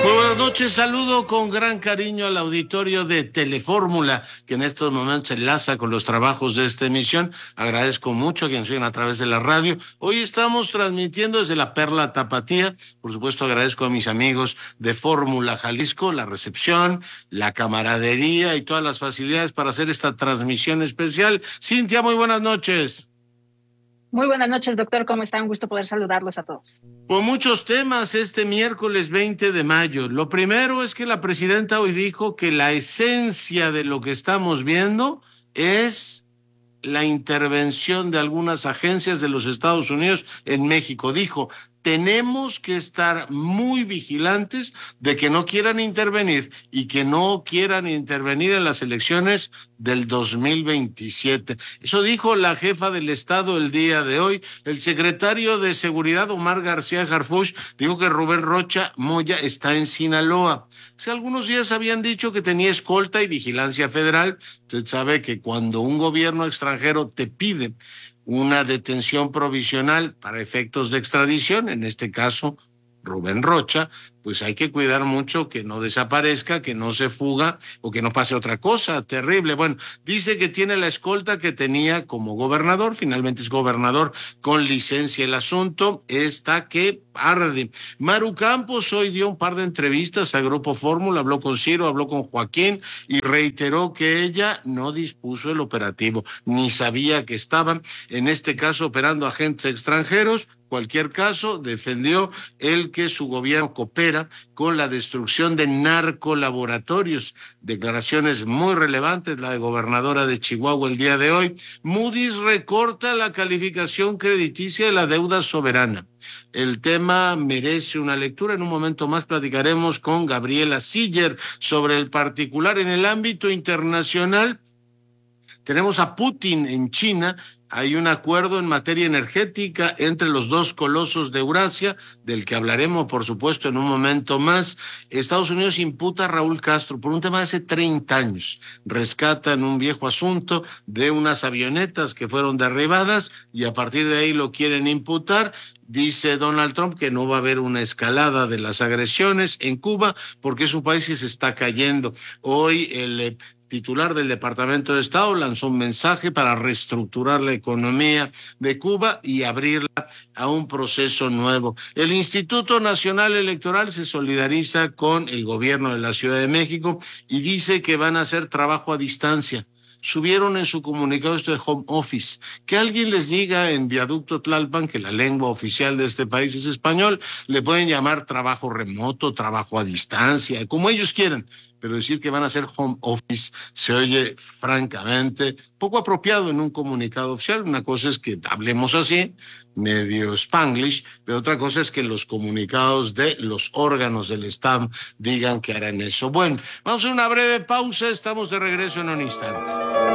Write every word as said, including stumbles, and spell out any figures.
Muy buenas noches, saludo con gran cariño al auditorio de Telefórmula, que en estos momentos se enlaza con los trabajos de esta emisión. Agradezco mucho a quienes siguen a través de la radio. Hoy estamos transmitiendo desde la Perla Tapatía. Por supuesto, agradezco a mis amigos de Fórmula Jalisco, la recepción, la camaradería y todas las facilidades para hacer esta transmisión especial. Cintia, muy buenas noches. Muy buenas noches, doctor. ¿Cómo está? Un gusto poder saludarlos a todos. Con muchos temas este miércoles veinte de mayo. Lo primero es que la presidenta hoy dijo que la esencia de lo que estamos viendo es la intervención de algunas agencias de los Estados Unidos en México. Dijo, tenemos que estar muy vigilantes de que no quieran intervenir y que no quieran intervenir en las elecciones del dos mil veintisiete. Eso dijo la jefa del Estado el día de hoy. El secretario de Seguridad, Omar García Harfuch, dijo que Rubén Rocha Moya está en Sinaloa. Hace algunos días habían dicho que tenía escolta y vigilancia federal. Usted sabe que cuando un gobierno extranjero te pide una detención provisional para efectos de extradición, en este caso Rubén Rocha, pues hay que cuidar mucho que no desaparezca, que no se fuga o que no pase otra cosa terrible. Bueno, dice que tiene la escolta que tenía como gobernador, finalmente es gobernador con licencia. El asunto está que arde. Maru Campos hoy dio un par de entrevistas a Grupo Fórmula, habló con Ciro, habló con Joaquín y reiteró que ella no dispuso el operativo, ni sabía que estaban, en este caso, operando agentes extranjeros. Cualquier caso, defendió el que su gobierno coopera con la destrucción de narcolaboratorios. Declaraciones muy relevantes, la de gobernadora de Chihuahua el día de hoy. Moody's recorta la calificación crediticia de la deuda soberana. El tema merece una lectura. En un momento más platicaremos con Gabriela Siller sobre el particular. En el ámbito internacional, tenemos a Putin en China. Hay un acuerdo en materia energética entre los dos colosos de Eurasia, del que hablaremos, por supuesto, en un momento más. Estados Unidos imputa a Raúl Castro por un tema de hace treinta años. Rescatan un viejo asunto de unas avionetas que fueron derribadas y a partir de ahí lo quieren imputar. Dice Donald Trump que no va a haber una escalada de las agresiones en Cuba porque su país se está cayendo. Hoy el eh, titular del Departamento de Estado lanzó un mensaje para reestructurar la economía de Cuba y abrirla a un proceso nuevo. El Instituto Nacional Electoral se solidariza con el gobierno de la Ciudad de México y dice que van a hacer trabajo a distancia. Subieron en su comunicado esto de home office. Que alguien les diga en Viaducto Tlalpan, que la lengua oficial de este país es español, le pueden llamar trabajo remoto, trabajo a distancia, como ellos quieran, pero decir que van a hacer home office se oye francamente poco apropiado en un comunicado oficial. Una cosa es que hablemos así, medio spanglish, pero otra cosa es que los comunicados de los órganos del Estado digan que harán eso. Bueno, vamos a una breve pausa, estamos de regreso en un instante.